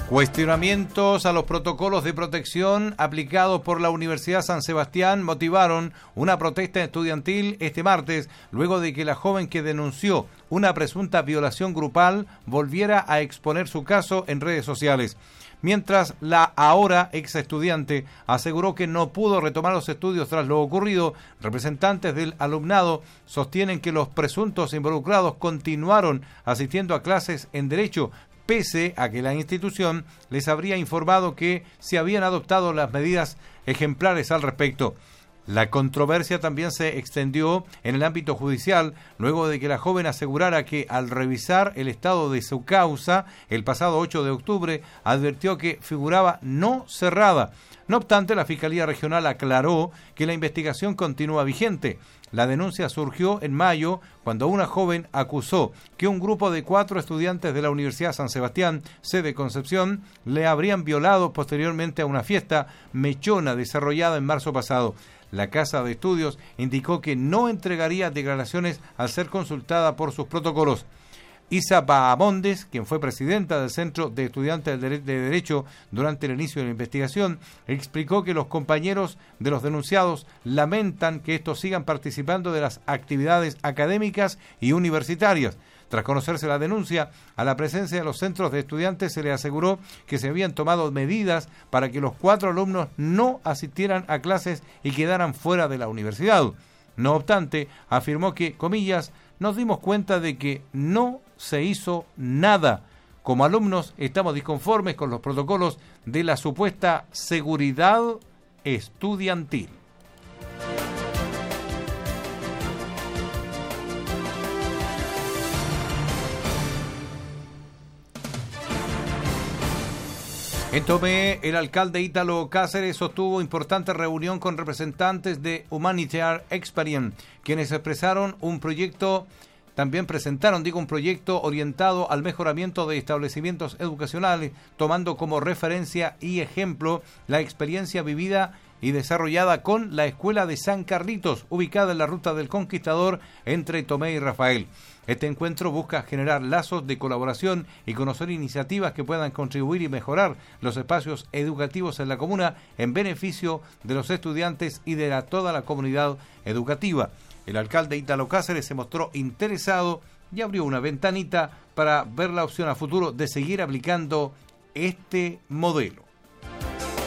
Cuestionamientos a los protocolos de protección aplicados por la Universidad San Sebastián motivaron una protesta estudiantil este martes, luego de que la joven que denunció una presunta violación grupal volviera a exponer su caso en redes sociales. Mientras la ahora ex estudiante aseguró que no pudo retomar los estudios tras lo ocurrido, representantes del alumnado sostienen que los presuntos involucrados continuaron asistiendo a clases en Derecho, pese a que la institución les habría informado que se habían adoptado las medidas ejemplares al respecto. La controversia también se extendió en el ámbito judicial, luego de que la joven asegurara que al revisar el estado de su causa el pasado 8 de octubre, advirtió que figuraba no cerrada. No obstante, la Fiscalía Regional aclaró que la investigación continúa vigente. La denuncia surgió en mayo, cuando una joven acusó que un grupo de 4 estudiantes de la Universidad San Sebastián, sede Concepción, le habrían violado posteriormente a una fiesta mechona desarrollada en marzo pasado. La Casa de Estudios indicó que no entregaría declaraciones al ser consultada por sus protocolos. Isa Bahamondes, quien fue presidenta del Centro de Estudiantes de Derecho durante el inicio de la investigación, explicó que los compañeros de los denunciados lamentan que estos sigan participando de las actividades académicas y universitarias. Tras conocerse la denuncia, a la presencia de los centros de estudiantes se le aseguró que se habían tomado medidas para que los 4 alumnos no asistieran a clases y quedaran fuera de la universidad. No obstante, afirmó que, comillas, nos dimos cuenta de que no se hizo nada. Como alumnos estamos disconformes con los protocolos de la supuesta seguridad estudiantil. En Tomé, el alcalde Ítalo Cáceres sostuvo importante reunión con representantes de Humanitarian Experience, quienes expresaron un proyecto, también presentaron, un proyecto orientado al mejoramiento de establecimientos educacionales, tomando como referencia y ejemplo la experiencia vivida y desarrollada con la Escuela de San Carlitos, ubicada en la Ruta del Conquistador entre Tomé y Rafael. Este encuentro busca generar lazos de colaboración y conocer iniciativas que puedan contribuir y mejorar los espacios educativos en la comuna en beneficio de los estudiantes y de toda la comunidad educativa. El alcalde Ítalo Cáceres se mostró interesado y abrió una ventanita para ver la opción a futuro de seguir aplicando este modelo.